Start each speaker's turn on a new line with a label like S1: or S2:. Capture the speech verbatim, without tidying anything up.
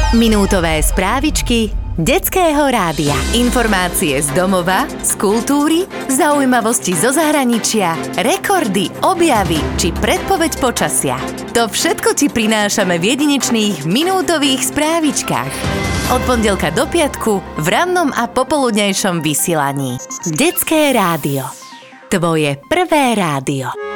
S1: Minútové správičky detského rádia. Informácie z domova, z kultúry, zaujímavosti zo zahraničia, rekordy, objavy či predpoveď počasia. To všetko ti prinášame v jedinečných minútových správičkách. Od pondelka do piatku v rannom a popoludnejšom vysielaní. Detské rádio. Tvoje prvé rádio.